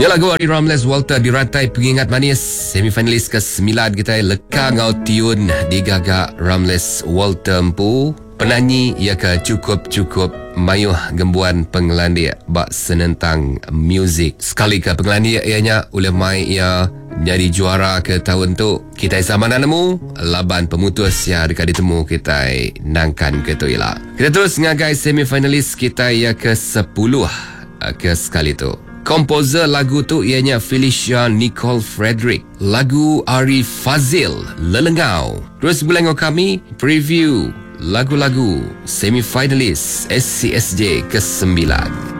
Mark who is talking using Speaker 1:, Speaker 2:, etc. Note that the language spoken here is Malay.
Speaker 1: Ya lagu Ari Ramles Walter dirantai pengingat manis semifinalis ke-9 kita leka ngau tiun digagak Ramles Walter empu penyanyi ia ke cukup mayuh gembuan pengelandi bak senentang muzik sekali ke pengelandi ianya oleh mai ia jadi juara ke tahun tu kita sama nemu laban pemutus yang dekat ditemu kita nangkan ke tu ialah kita terus ngagai semifinalis kita ia ke-10 ke sekali tu. Komposer lagu tu ianya Felicia Nicole Frederick. Lagu Ari Fazil Lelengau. Terus bulangau kami preview lagu-lagu semifinalis SCSJ ke-9.